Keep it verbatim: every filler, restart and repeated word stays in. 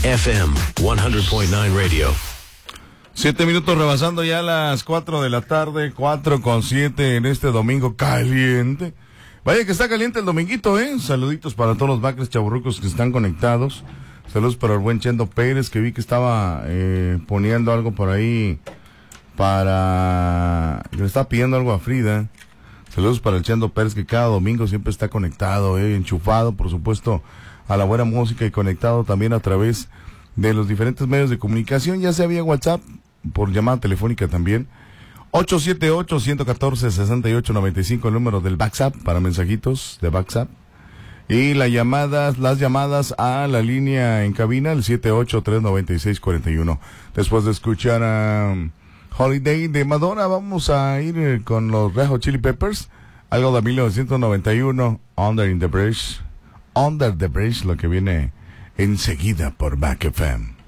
F M ciento punto nueve Radio. Siete minutos rebasando ya las cuatro de la tarde, cuatro con siete en este domingo caliente. Vaya que está caliente el dominguito, ¿eh? Saluditos para todos los backers chaburrucos que están conectados. Saludos para el buen Chendo Pérez, que vi que estaba eh, poniendo algo por ahí para... que le estaba pidiendo algo a Frida. Saludos para el Chendo Pérez, que cada domingo siempre está conectado, eh, enchufado, por supuesto, a la buena música y conectado también a través de los diferentes medios de comunicación, ya sea vía WhatsApp, por llamada telefónica también. ocho siete ocho, uno uno cuatro, seis ocho nueve cinco, el número del WhatsApp para mensajitos de WhatsApp. Y las llamadas, las llamadas a la línea en cabina, el siete ocho tres nueve seis cuatro uno. Después de escuchar a um, Holiday de Madonna, vamos a ir eh, con los Red Hot Chili Peppers, algo de mil novecientos noventa y uno, Under in the Bridge, Under the Bridge, lo que viene enseguida por Back F M.